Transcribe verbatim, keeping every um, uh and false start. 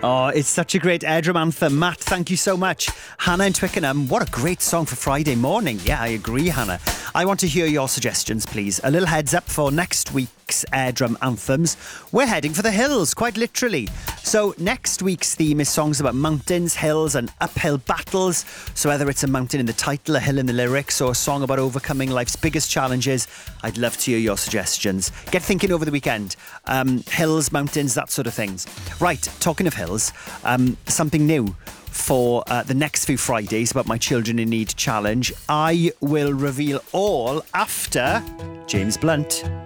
Oh, it's such a great Airdrum anthem. Matt, thank you so much. Hannah in Twickenham, what a great song for Friday morning. Yeah, I agree, Hannah. I want to hear your suggestions, please. A little heads up for next week's Airdrum anthems. We're heading for the hills, quite literally. So next week's theme is songs about mountains, hills and uphill battles. So whether it's a mountain in the title, a hill in the lyrics, or a song about overcoming life's biggest challenges, I'd love to hear your suggestions. Get thinking over the weekend. Um, hills, mountains, that sort of things. Right, talking of hills, um, something new for uh, the next few Fridays about my Children in Need challenge. I will reveal all after James Blunt.